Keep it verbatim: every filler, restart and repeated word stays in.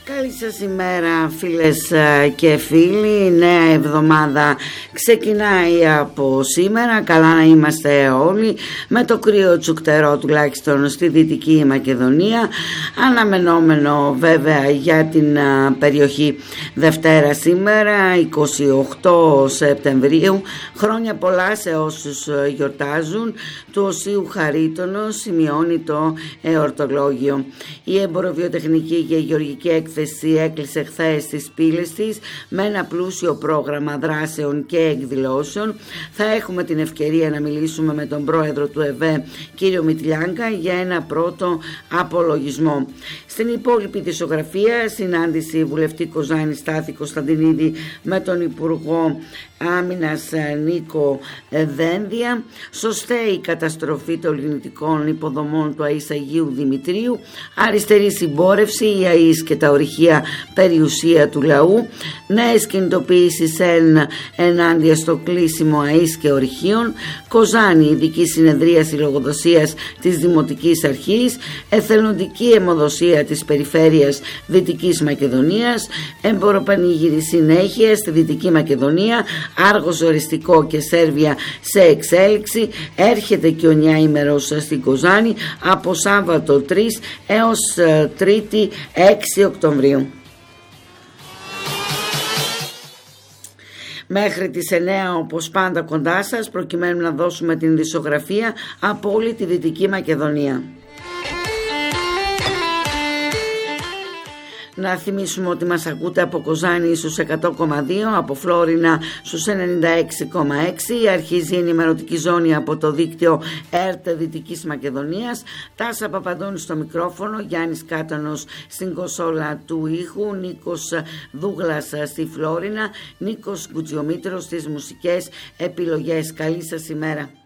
Καλή σας ημέρα φίλες και φίλοι. Νέα εβδομάδα ξεκινάει από σήμερα. Καλά να είμαστε όλοι, με το κρύο τσουκτερό τουλάχιστον στη Δυτική Μακεδονία. Αναμενόμενο βέβαια για την περιοχή Δευτέρα σήμερα, εικοστή ογδόη Σεπτεμβρίου. Χρόνια πολλά σε όσους γιορτάζουν. Του Οσίου Χαρίτωνος σημειώνει το εορτολόγιο. Η εμποροβιοτεχνική και γεωργική έκθεση έκλεισε χθες τις πύλες της με ένα πλούσιο πρόγραμμα δράσεων και εκδηλώσεων. Θα έχουμε την ευκαιρία να μιλήσουμε με τον πρόεδρο του ΕΒΕ, κύριο Μητλιάνκα, για ένα πρώτο απολογισμό. Στην υπόλοιπη δισογραφία, συνάντηση βουλευτή Κοζάνη Στάθη Κωνσταντινίδη με τον Υπουργό Άμυνας Νίκο Δένδια. Σωστή καταστροφή των λιγνητικών υποδομών του ΑΙΣ Αγίου Δημητρίου. Αριστερή συμπόρευση, η ΑΙΣ και τα ορυχεία περιουσία του λαού. Νέες κινητοποιήσεις εν, ενάντια στο κλείσιμο ΑΙΣ και ορυχείων. Κοζάνη, ειδική συνεδρίαση λογοδοσίας της Δημοτικής Αρχής. Εθελοντική αιμοδοσία της περιφέρειας Δυτικής Μακεδονίας. Εμποροπανήγυρη συνέχεια στη Δυτική Μακεδονία. Άργος οριστικό και Σέρβια σε εξέλιξη. Έρχεται και ο νιάημερος στην Κοζάνη από Σάββατο τρεις έως Τρίτη έξι Οκτωβρίου. Μέχρι τις εννέα όπως πάντα κοντά σας, προκειμένου να δώσουμε την ειδησιογραφία από όλη τη Δυτική Μακεδονία. Να θυμίσουμε ότι μας ακούτε από Κοζάνη στους εκατό κόμμα δύο, από Φλόρινα στους ενενήντα έξι κόμμα έξι. Αρχίζει η ενημερωτική ζώνη από το δίκτυο ΕΡΤ Δυτικής Μακεδονίας. Τάσα Παπαντώνη στο μικρόφωνο, Γιάννης Κάτανος στην κονσόλα του ήχου, Νίκος Δούγλας στη Φλόρινα, Νίκος Γκουτζιομήτρος στις μουσικές επιλογές. Καλή σας ημέρα.